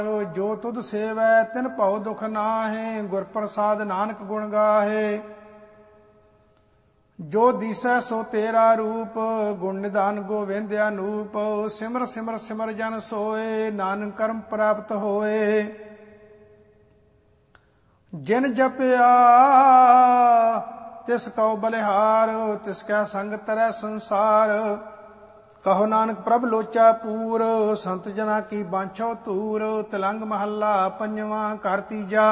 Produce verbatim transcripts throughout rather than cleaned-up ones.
जो तुध सेवै तिन भव दुख नाहे, गुर प्रसाद नानक गुण गाहे। जो दिसै सो तेरा रूप, गुण निधान गोविंद अनूप। सिमर सिमर सिमर जन सोए, नानक कर्म प्राप्त होए। जिन जपया तिस कौ बलिहार, तिसकै संग तरੈ संसार। कहो नानक प्रभ लोचा पूर, संत जना की बांछो तूर। तिलंग महला पंजवा कर तीजा।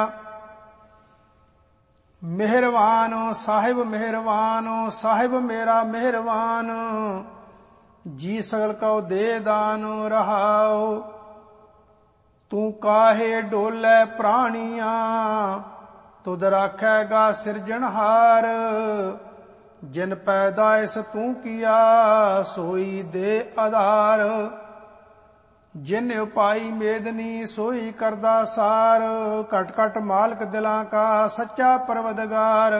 मेहरबान साहिब मेहरबान, साहिब मेरा मेहरबान। जी सगल कौ दे दान रहाओ। तू काहे डोलै प्राणिया, तुद राखैगा सिरजनहार। जिन पैदाइश तू किया, सोई दे आधार। जिन उपाई मेदनी, सोई करदा सार। घट घट मालक दिलां का, सच्चा परवदगार।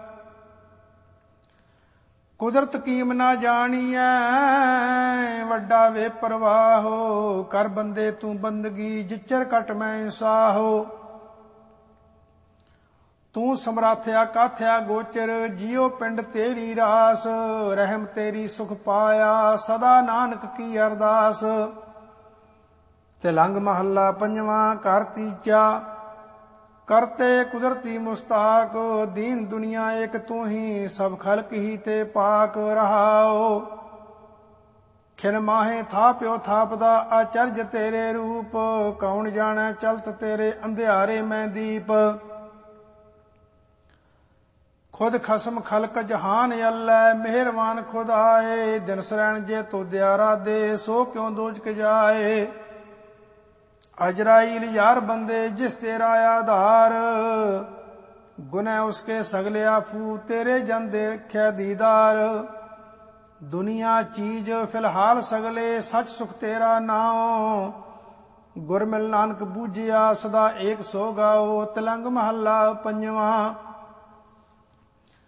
कुदरत कीम ना जानिए, वड्डा वे परवाहो। कर बंदे तू बंदगी, जिचर कट मैं साहो। तू समराथया काथया गोचर, जियो पिंड तेरी रास। रहम तेरी सुख पाया, सदा नानक की अरदास। तिलंग महला पंजवा कर तीजा। करते कुदरती मुस्ताक, दीन दुनिया एक तू ही, सब खलक ही ते पाक रहाओ। खिन माहे थाप्यो थापदा, आचर्य तेरे रूप। कौन जाने चलत तेरे, अंधियारे में दीप। खुद खसम खलक जहान अल्लै, मेहरबान खुद आए। दिन सरैण जे तो दयारा दे, सो क्यों दोजक जाए। अजराइल यार बंदे जिस तेरा आधार। गुनह उसके सगले आफू, तेरे जन देखै दीदार। दुनिया चीज फिलहाल सगले, सच सुख तेरा नाम। गुर मिल नानक बूझिया, सदा एक सो गाओ। तिलंग महला पंजवा।